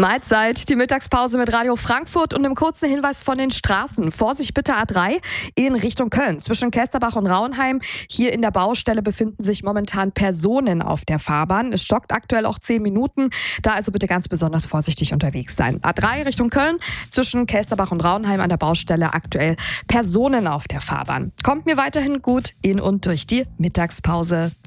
Mahlzeit, die Mittagspause mit Radio Frankfurt und einem kurzen Hinweis von den Straßen. Vorsicht bitte A3 in Richtung Köln. Zwischen Kesterbach und Rauenheim. Hier in der Baustelle befinden sich momentan Personen auf der Fahrbahn. Es stockt aktuell auch 10 Minuten. Da also bitte ganz besonders vorsichtig unterwegs sein. A3 Richtung Köln. Zwischen Kesterbach und Rauenheim an der Baustelle aktuell Personen auf der Fahrbahn. Kommt mir weiterhin gut in und durch die Mittagspause.